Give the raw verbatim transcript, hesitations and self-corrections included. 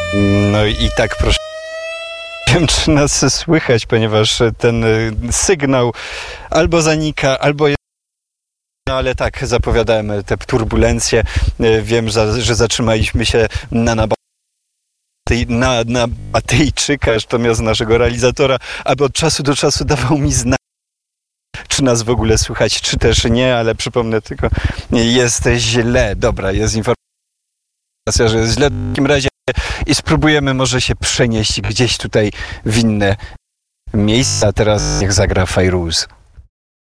No i tak proszę, nie wiem, czy nas słychać, ponieważ ten sygnał albo zanika, albo jest... No ale tak, zapowiadałem te turbulencje. Wiem, że zatrzymaliśmy się na na na, na Batyjczyka, natomiast naszego realizatora, aby od czasu do czasu dawał mi znać, czy nas w ogóle słychać, czy też nie, ale przypomnę tylko, jest źle. Dobra, jest informacja, że jest źle w takim razie i spróbujemy może się przenieść gdzieś tutaj w inne miejsca. Teraz niech zagra Fairuz.